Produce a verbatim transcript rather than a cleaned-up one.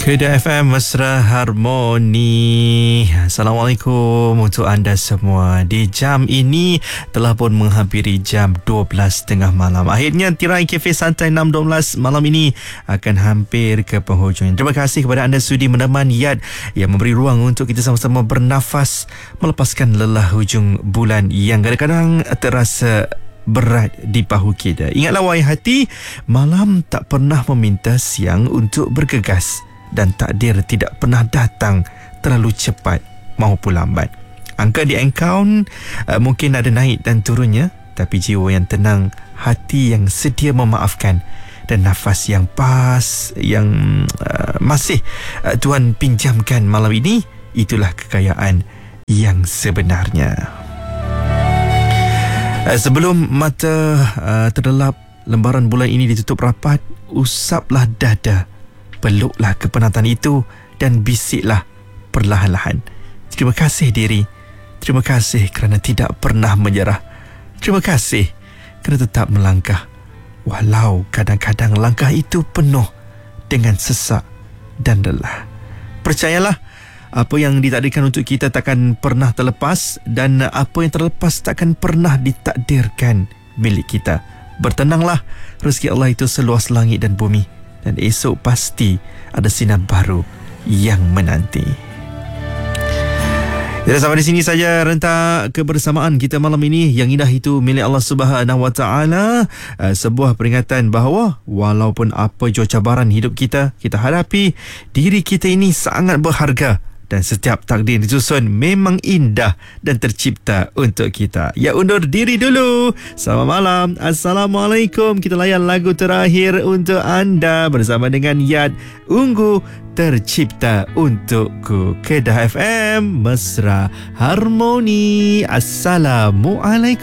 Kedah F M Mesra Harmoni. Assalamualaikum untuk anda semua. Di jam ini telah pun menghampiri jam dua belas tiga puluh malam. Akhirnya tirai Cafe Santai enam dua belas malam ini akan hampir ke penghujung. Terima kasih kepada anda sudi meneman Yad yang memberi ruang untuk kita sama-sama bernafas, melepaskan lelah hujung bulan yang kadang-kadang terasa berat di bahu kita. Ingatlah wahai hati, malam tak pernah meminta siang untuk bergegas. Dan takdir tidak pernah datang terlalu cepat maupun lambat. Angka di account uh, mungkin ada naik dan turunnya, tapi jiwa yang tenang, hati yang sedia memaafkan, dan nafas yang pas yang uh, masih uh, Tuhan pinjamkan malam ini, itulah kekayaan yang sebenarnya. Uh, sebelum mata uh, terlelap, lembaran bulan ini ditutup rapat, usaplah dada, peluklah kepenatan itu dan bisiklah perlahan-lahan. Terima kasih diri. Terima kasih kerana tidak pernah menyerah. Terima kasih kerana tetap melangkah, walau kadang-kadang langkah itu penuh dengan sesak dan lelah. Percayalah, apa yang ditakdirkan untuk kita takkan pernah terlepas, dan apa yang terlepas takkan pernah ditakdirkan milik kita. Bertenanglah, rezeki Allah itu seluas langit dan bumi, dan esok pasti ada sinar baru yang menanti. Jadi sampai di sini saja rentak kebersamaan kita malam ini. Yang indah itu milik Allah Subhanahu Wa Taala. Sebuah peringatan bahawa walaupun apa jua cabaran hidup kita kita hadapi, diri kita ini sangat berharga. Dan setiap takdir disusun memang indah dan tercipta untuk kita. Ya, undur diri dulu. Selamat malam. Assalamualaikum. Kita layan lagu terakhir untuk anda bersama dengan Yad, Ungu Tercipta Untukku. Kedah F M Mesra Harmoni. Assalamualaikum.